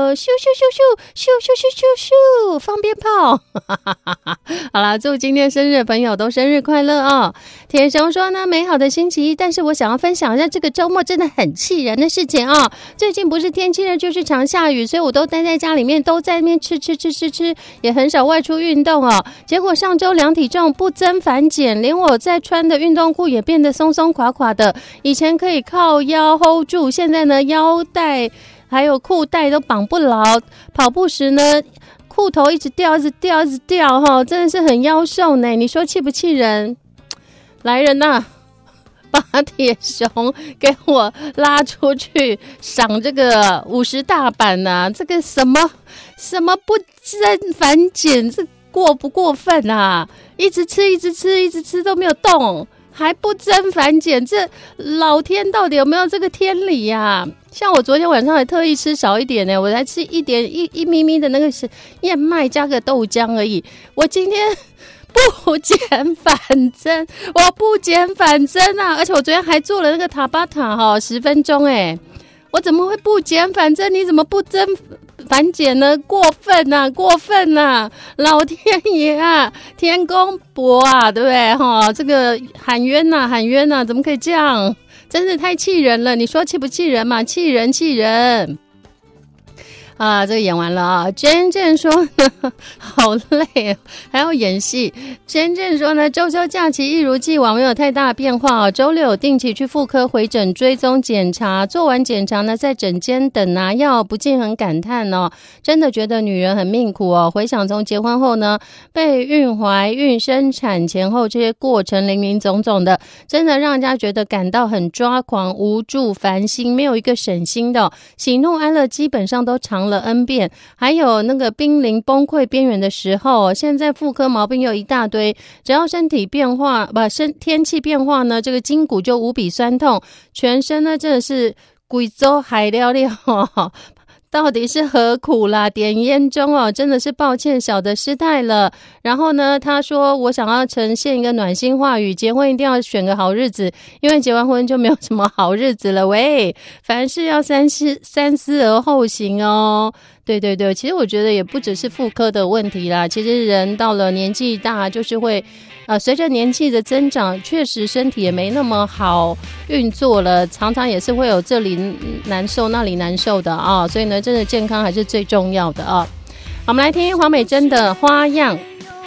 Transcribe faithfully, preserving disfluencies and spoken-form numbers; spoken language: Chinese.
咻咻咻咻咻咻咻咻咻，放鞭炮。好啦，祝今天生日的朋友都生日快乐哦。铁熊说呢，美好的星期一，但是我想要分享一下这个周末真的很气人的事情哦。最近不是天气热就是常下雨，所以我都待在家里面，都在那边吃吃吃吃吃，也很少外出运动哦。结果上周量体重不增反减，连我在穿的运动裤也变得松松垮垮的。以前可以靠腰 hold 住，现在呢腰带还有裤带都绑不牢，跑步时呢裤头一直掉一直掉一直掉齁，真的是很腰瘦呢。你说气不气人？来人呐、啊，把铁熊给我拉出去赏这个五十大板啊！这个什么什么不增反减，这过不过分啊？一直吃一直吃一直吃都没有动，还不增反减，这老天到底有没有这个天理呀、啊？像我昨天晚上还特意吃少一点呢，我才吃一点一一咪咪的那个是燕麦加个豆浆而已。我今天不减反增，我不减反增啊！而且我昨天还做了那个塔巴塔哈，十分钟哎，我怎么会不减反增？你怎么不增反减呢？过分啊，过分啊！老天爷啊，天公伯啊，对不对哈？这个喊冤呐、啊，喊冤呐、啊，怎么可以这样？真是太气人了！你说气不气人嘛？气人，气人！啊，这个演完了啊。真正说呢，好累，还要演戏。真正说呢，周休假期一如既往没有太大变化哦。周六有定期去妇科回诊追踪检查，做完检查呢，在诊间等拿药，不禁很感叹哦，真的觉得女人很命苦哦。回想从结婚后呢，备孕、怀孕、生产前后这些过程林林总总的，真的让人家觉得感到很抓狂、无助、烦心，没有一个省心的、哦，喜怒哀乐基本上都常了 N 遍，还有那个濒临崩溃边缘的时候，现在妇科毛病又一大堆，只要身体变化不身天气变化呢，这个筋骨就无比酸痛，全身呢真的是贵州海料料到底是何苦啦？点烟中哦，真的是抱歉，小的失态了。然后呢，他说我想要呈现一个暖心话语，结婚一定要选个好日子，因为结完婚就没有什么好日子了。喂，凡事要三思三思而后行哦。对对对，其实我觉得也不只是妇科的问题啦，其实人到了年纪大，就是会呃，随着年纪的增长，确实身体也没那么好运作了，常常也是会有这里难受那里难受的啊，所以呢，真的健康还是最重要的啊。好，我们来听黄美珍的花样。